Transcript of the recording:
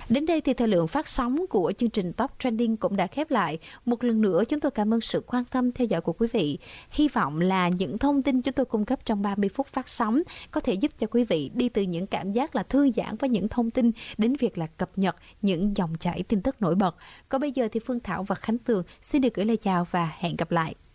Đến đây thì thời lượng phát sóng của chương trình Top Trending cũng đã khép lại. Một lần nữa chúng tôi cảm ơn sự quan tâm theo dõi của quý vị. Hy vọng là những thông tin chúng tôi cung cấp trong 30 phút phát sóng có thể giúp cho quý vị đi từ những cảm giác là thư giãn với những thông tin đến việc là cập nhật những dòng chảy tin tức nổi bật. Còn bây giờ thì Phương Thảo và Khánh Tường xin được gửi lời chào và hẹn gặp lại.